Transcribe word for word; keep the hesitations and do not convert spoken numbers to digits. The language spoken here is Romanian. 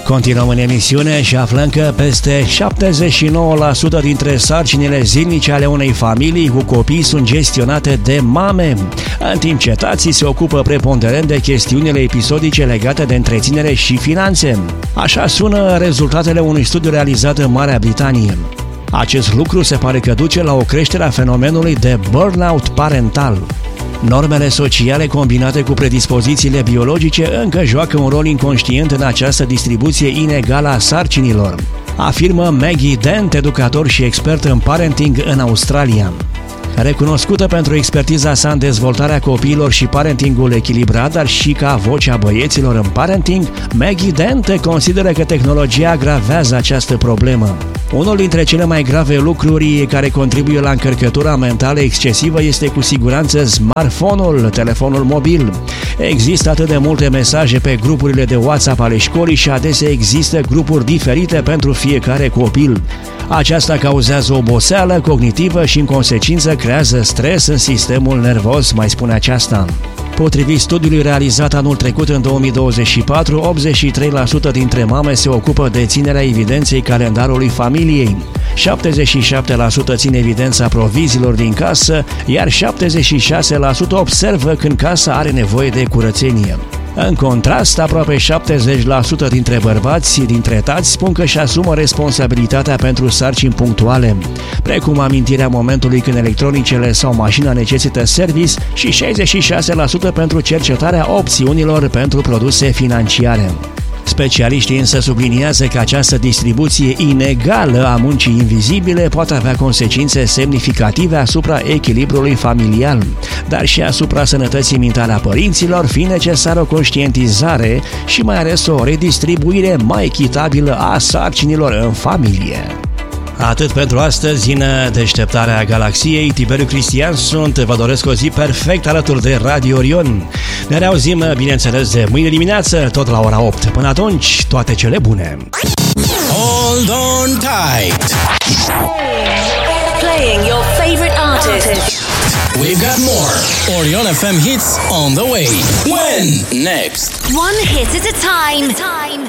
Continuăm în emisiune și aflăm că peste șaptezeci și nouă la sută dintre sarcinile zilnice ale unei familii cu copii sunt gestionate de mame, în timp ce tații se ocupă preponderent de chestiunile episodice legate de întreținere și finanțe. Așa sună rezultatele unui studiu realizat în Marea Britanie. Acest lucru se pare că duce la o creștere a fenomenului de burnout parental. Normele sociale combinate cu predispozițiile biologice încă joacă un rol inconștient în această distribuție inegală a sarcinilor, afirmă Maggie Dent, educator și expert în parenting în Australia. Recunoscută pentru expertiza sa în dezvoltarea copiilor și parentingul echilibrat, dar și ca vocea băieților în parenting, Maggie Dent consideră că tehnologia agravează această problemă. Unul dintre cele mai grave lucruri care contribuie la încărcătura mentală excesivă este cu siguranță smartphone-ul, telefonul mobil. Există atât de multe mesaje pe grupurile de WhatsApp ale școlii și adesea există grupuri diferite pentru fiecare copil. Aceasta cauzează oboseală cognitivă și în consecință creează stres în sistemul nervos, mai spune aceasta. Potrivit studiului realizat anul trecut în două mii douăzeci și patru, optzeci și trei la sută dintre mame se ocupă de ținerea evidenței calendarului familiei, șaptezeci și șapte la sută țin evidența proviziilor din casă, iar șaptezeci și șase la sută observă când casa are nevoie de curățenie. În contrast, aproape șaptezeci la sută dintre bărbați dintre tați spun că își asumă responsabilitatea pentru sarcini punctuale, precum amintirea momentului când electronicele sau mașina necesită service și șaizeci și șase la sută pentru cercetarea opțiunilor pentru produse financiare. Specialiștii însă subliniază că această distribuție inegală a muncii invizibile poate avea consecințe semnificative asupra echilibrului familial, dar și asupra sănătății mentale a părinților, fiind necesară o conștientizare și mai ales o redistribuire mai echitabilă a sarcinilor în familie. Atât pentru astăzi, în Deșteptarea Galaxiei. Tiberiu Cristian sunt, vă doresc o zi perfect alături de Radio Orion. Ne reauzim, bineînțeles, de mâine dimineață, tot la ora opt. Până atunci, toate cele bune! Hold on tight! Playing your favorite artists. We've got more Orion F M hits on the way. When? Next. One hit at a time.